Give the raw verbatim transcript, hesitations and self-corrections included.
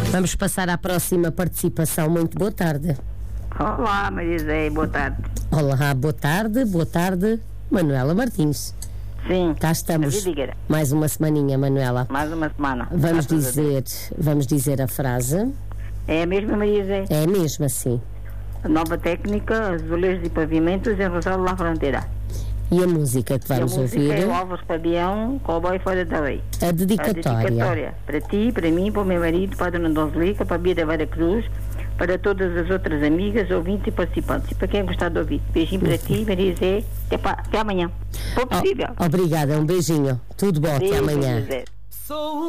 Vamos passar à próxima participação. Muito boa tarde. Olá, Maria José, boa tarde. Olá, boa tarde, boa tarde, Manuela Martins. Sim. Cá estamos. Mais uma semaninha, Manuela. Mais uma semana. Vamos dizer, vamos dizer a frase. É a mesma, Maria José? É a mesma, sim. A nova técnica, azulejos e pavimentos em Rosário La Fronteira. E a música que vamos e a música ouvir? É o Álvares Fabião, Cowboy Fora da Lei. A dedicatória. A dedicatória. Para ti, para mim, para o meu marido, para a Dona Donselica, para a Bia da Vera Cruz, para todas as outras amigas, ouvintes e participantes. E para quem gostar de ouvir. Beijinho para ti, Maria José. Até, pa, até amanhã. Se for possível. Oh, obrigada, um beijinho. Tudo bom, Beijo, até amanhã. Maria José.